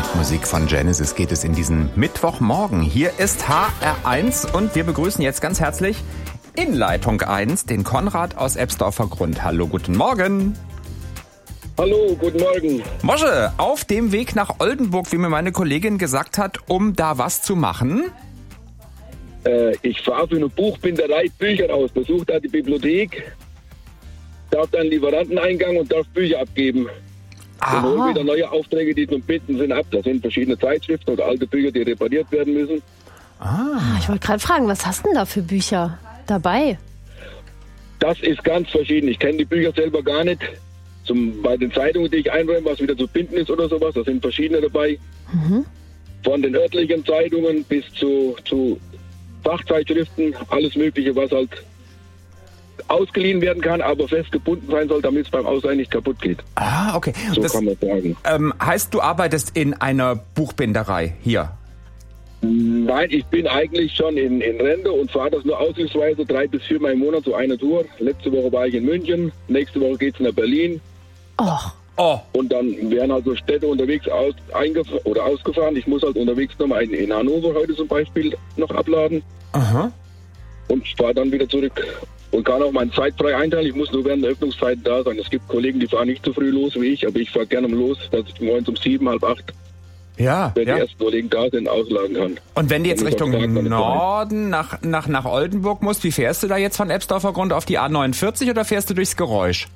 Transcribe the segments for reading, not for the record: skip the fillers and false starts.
Mit Musik von Genesis geht es in diesen Mittwochmorgen. Hier ist HR1 und wir begrüßen jetzt ganz herzlich in Leitung 1 den Konrad aus Ebsdorfer Grund. Hallo, guten Morgen. Hallo, guten Morgen. Mosche, auf dem Weg nach Oldenburg, wie mir meine Kollegin gesagt hat, um da was zu machen? Ich fahre für eine Buchbinderei Bücher aus, besuche da die Bibliothek, darf dann Lieferanteneingang und darf Bücher abgeben. Und hole wieder neue Aufträge, die zum Binden sind, ab. Das sind verschiedene Zeitschriften oder alte Bücher, die repariert werden müssen. Ich wollte gerade fragen, was hast du denn da für Bücher dabei? Das ist ganz verschieden. Ich kenne die Bücher selber gar nicht. Bei den Zeitungen, die ich einräume, was wieder zu binden ist oder sowas, da sind verschiedene dabei. Von den örtlichen Zeitungen bis zu Fachzeitschriften, alles Mögliche, was halt ausgeliehen werden kann, aber fest gebunden sein soll, damit es beim Ausleihen nicht kaputt geht. Okay. So das kann man sagen. Heißt, du arbeitest in einer Buchbinderei hier? Nein, ich bin eigentlich schon in Rente und fahre das nur aushilfsweise 3 bis 4 Mal im Monat, so eine Tour. Letzte Woche war ich in München, nächste Woche geht's nach Berlin. Und dann werden also Städte unterwegs ausgefahren. Ich muss halt unterwegs nochmal in Hannover heute zum Beispiel noch abladen. Und fahre dann wieder zurück. Und kann auch meine Zeit frei einteilen. Ich muss nur während der Öffnungszeit da sein. Es gibt Kollegen, die fahren nicht so früh los wie ich, aber ich fahre gerne los, dass ich morgens um 7, halb 8, wenn die ersten Kollegen da sind, ausladen kann. Und wenn du jetzt Richtung Norden nach Oldenburg musst, wie fährst du da jetzt von Ebsdorfer Grund auf die A49 oder fährst du durchs Geräusch?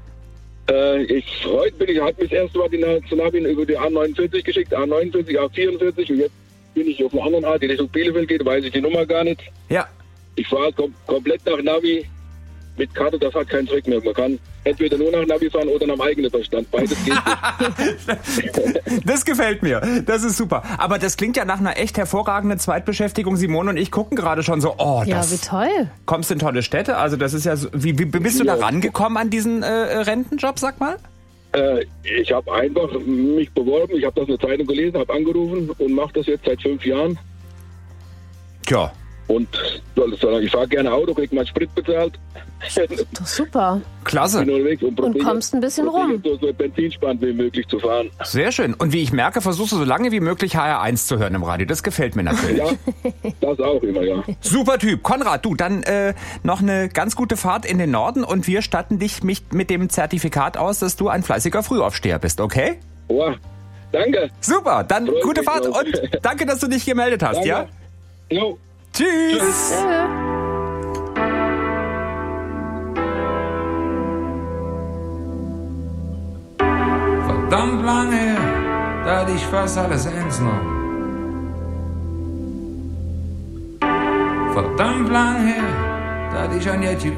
Heute hat mich das erste Mal die Navi über die A49 geschickt, A49, A44 und jetzt bin ich auf einer anderen Art, die Richtung Bielefeld geht, weiß ich die Nummer gar nicht. Ja. Ich fahre komplett nach Navi mit Karte, das hat keinen Zweck mehr. Man kann entweder nur nach Navi fahren oder nach eigenem Verstand. Beides geht nicht. Das gefällt mir. Das ist super. Aber das klingt ja nach einer echt hervorragenden Zweitbeschäftigung. Simone und ich gucken gerade schon so, wie toll. Kommst in tolle Städte? Also das ist ja so, wie bist du da rangekommen an diesen Rentenjob, sag mal? Ich habe einfach mich beworben. Ich habe das in der Zeitung gelesen, habe angerufen und mache das jetzt seit 5 Jahren. Tja. Und ich fahre gerne Auto, kriege meinen Sprit bezahlt. Doch super. Klasse. Und kommst ein bisschen rum. So benzinsparend wie möglich zu fahren. Sehr schön. Und wie ich merke, versuchst du so lange wie möglich HR1 zu hören im Radio. Das gefällt mir natürlich. Ja, das auch immer, ja. Super Typ. Konrad, du, dann noch eine ganz gute Fahrt in den Norden und wir statten dich mit dem Zertifikat aus, dass du ein fleißiger Frühaufsteher bist, okay? Ja, danke. Super, dann gute Fahrt und danke, dass du dich gemeldet hast, danke. Ja? Jo. Tschüss. Verdammt lange, da hatte ich fast alles eins noch. Verdammt lange, da hatte ich ein Jährchen